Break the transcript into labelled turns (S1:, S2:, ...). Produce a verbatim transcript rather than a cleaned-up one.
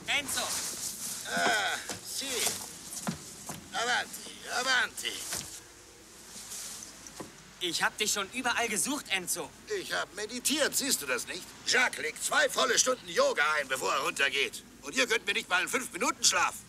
S1: Enzo!
S2: Ah, sì. Avanti, avanti.
S1: Ich hab dich schon überall gesucht, Enzo.
S2: Ich habe meditiert, siehst du das nicht? Jacques legt zwei volle Stunden Yoga ein, bevor er runtergeht. Und ihr könnt mir nicht mal einen fünf Minuten Schlaf.